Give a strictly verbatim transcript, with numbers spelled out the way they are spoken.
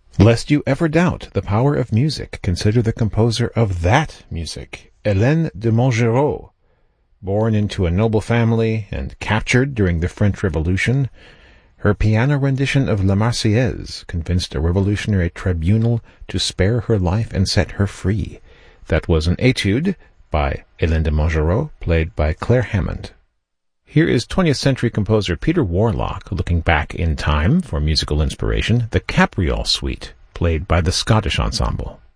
Lest you ever doubt the power of music, consider the composer of that music, Hélène de Montgeroux. Born into a noble family and captured during the French Revolution, her piano rendition of La Marseillaise convinced a revolutionary tribunal to spare her life and set her free. That was an etude by Hélène de Montgeroux, played by Claire Hammond. Here is twentieth century composer Peter Warlock looking back in time for musical inspiration, the Capriol Suite, played by the Scottish Ensemble.